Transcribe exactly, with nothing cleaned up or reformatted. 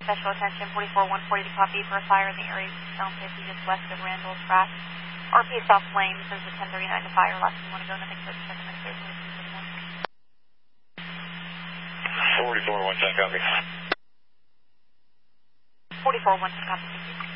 special attention, forty-four one forty to copy for a fire in the area of Sound fifty just west of Randall Track. R P South Flames, there's a ten thirty-nine to fire, last you want to go, nothing further, second and third, forty-four one ten copy. forty-four one ten copy.